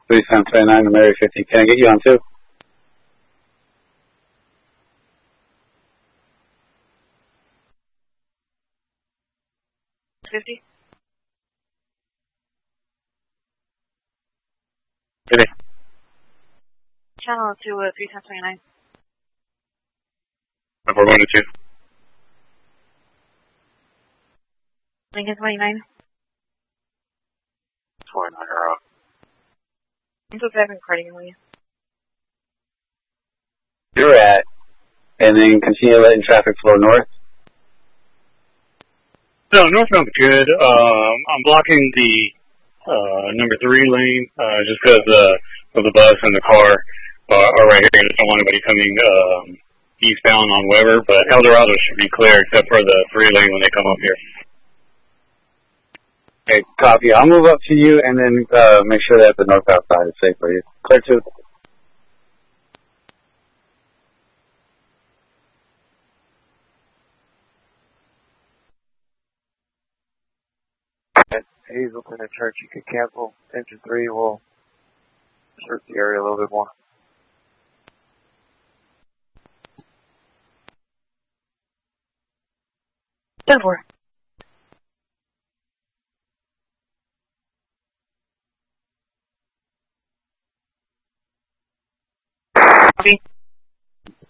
3729, I'm Area 50. Can I get you on 2? $50. Good day. Channel 2, 3729. We're going to 2. Lincoln 29. 490. I'm so driving accordingly. You're at, and then continue letting traffic flow north. No, northbound good. I'm blocking the number 3 lane just because of the bus and the car are right here. I just don't want anybody coming eastbound on Weber, but Eldorado should be clear except for the 3 lane when they come up here. Okay, copy. I'll move up to you and then make sure that the northbound side is safe for you. Clear 2. At Hazleton and Church, you could cancel. Engine 3 will search the area a little bit more. Done for. Copy.